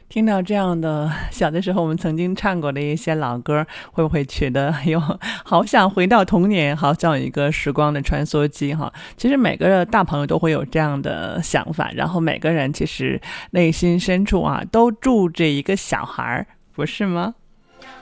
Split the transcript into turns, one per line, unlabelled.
听到这样的小的时候我们曾经唱过的一些老歌，会不会觉得哟，好想回到童年，好像有一个时光的穿梭机哈？其实每个大朋友都会有这样的想法，然后每个人其实内心深处啊，都住着一个小孩儿，不是吗？